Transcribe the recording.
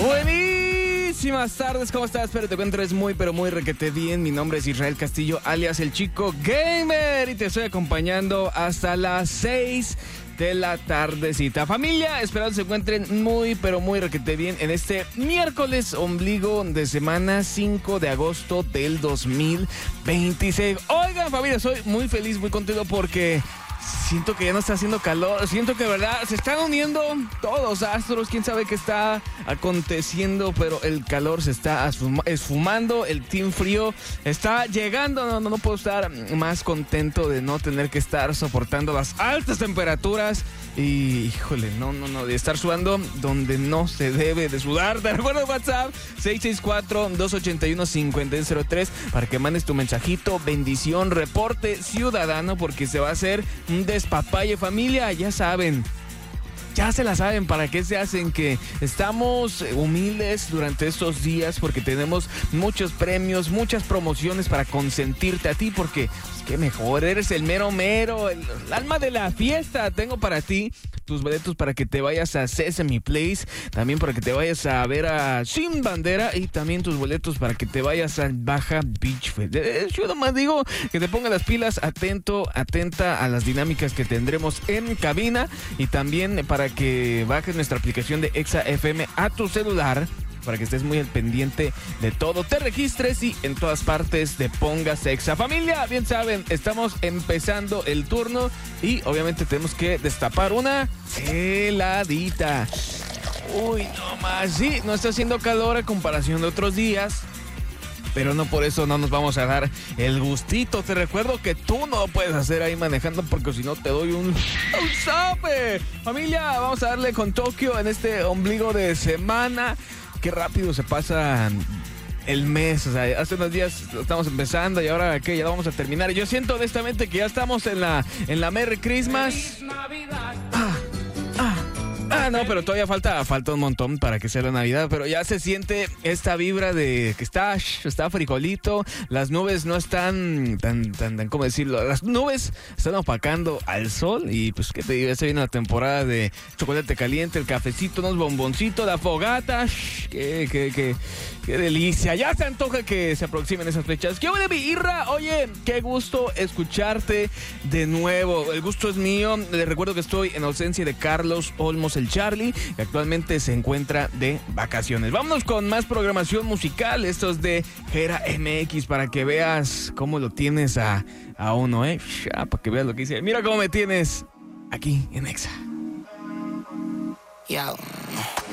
Buenísimas tardes, ¿cómo estás? Espero te encuentres muy, pero muy requete bien. Mi nombre es Israel Castillo, alias El Chico Gamer, y te estoy acompañando hasta las 6 de la tardecita. Familia, espero que se encuentren muy, pero muy requete bien en este miércoles ombligo de semana 5 de agosto del 2026. Oigan, familia, soy muy feliz, muy contento porque siento que ya no está haciendo calor. Siento que, verdad, se están uniendo todos los astros. Quién sabe qué está aconteciendo, pero el calor se está esfumando. El team frío está llegando. No puedo estar más contento de no tener que estar soportando las altas temperaturas. Y, híjole, no, de estar sudando donde no se debe de sudar. Te recuerdo WhatsApp 664-281-5003 para que mandes tu mensajito, bendición, reporte ciudadano, porque se va a hacer un despapalle, familia. Ya saben, ya se la saben para qué se hacen, que estamos humildes durante estos días porque tenemos muchos premios, muchas promociones para consentirte a ti, porque pues, qué mejor, eres el mero, el alma de la fiesta. Tengo para ti tus boletos para que te vayas a Sesame Place, también para que te vayas a ver a Sin Bandera, y también tus boletos para que te vayas a Baja Beach Fest. Yo nomás digo que te pongas las pilas, atenta a las dinámicas que tendremos en cabina, y también para que bajes nuestra aplicación de Exa FM a tu celular, para que estés muy al pendiente de todo, te registres y en todas partes te pongas Exa. Familia, bien saben, estamos empezando el turno y obviamente tenemos que destapar una heladita. Uy, no más, sí, no está haciendo calor a comparación de otros días, pero no por eso no nos vamos a dar el gustito. Te recuerdo que tú no lo puedes hacer ahí manejando, porque si no te doy un zape. Familia, vamos a darle con Tokio en este ombligo de semana. Qué rápido se pasa el mes. O sea, hace unos días estamos empezando y ahora que ya lo vamos a terminar. Y yo siento honestamente que ya estamos en la Merry Christmas. No, pero todavía falta un montón para que sea la Navidad, pero ya se siente esta vibra de que está frijolito, las nubes no están tan, ¿cómo decirlo? Las nubes están opacando al sol y pues, ¿qué te digo? Ya se viene la temporada de chocolate caliente, el cafecito, unos bomboncitos, la fogata. Qué delicia. Ya se antoja que se aproximen esas fechas. ¿Qué huele, mi Irra? Oye, qué gusto escucharte de nuevo. El gusto es mío. Les recuerdo que estoy en ausencia de Carlos Olmos, el Charlie, que actualmente se encuentra de vacaciones. Vámonos con más programación musical. Esto es de Gera MX, para que veas cómo lo tienes a uno, para que veas lo que dice. Mira cómo me tienes aquí en Exa. Yo.